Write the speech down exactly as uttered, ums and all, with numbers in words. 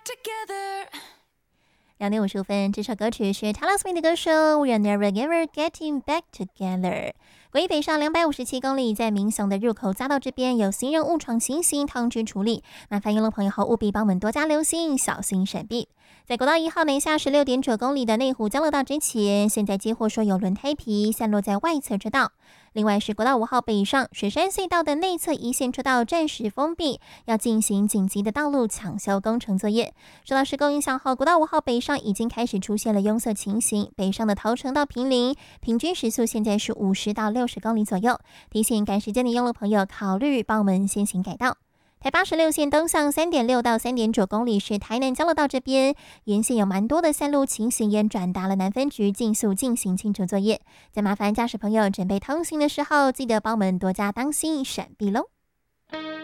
两点五十五分，这首歌曲是 Taylor Swift 的歌手 We Are Never Ever Getting Back Together。国一北上两百五十七公里，在民雄的入口匝道这边有行人误闯行刑，通知处理。麻烦用路朋友后务必帮我们多加留心，小心闪避。在国道一号南下十六点九公里的内湖交流道之前，现在接获说有轮胎皮散落在外侧车道。另外是国道五号北上水山隧道的内侧一线车道暂时封闭，要进行紧急的道路抢修工程作业。受到施工影响后，国道五号北上已经开始出现了拥塞情形，北上的桃城到坪林平均时速现在是五十到六十公里左右，提醒赶时间的用路朋友考虑帮我们先行改道。台八十六线东向 三点六到 三点九公里是台南交流道这边，沿线有蛮多的散路情形，也转达了南分局尽速进行清除作业。再麻烦驾驶朋友准备通行的时候，记得帮我们多加当心闪避喽。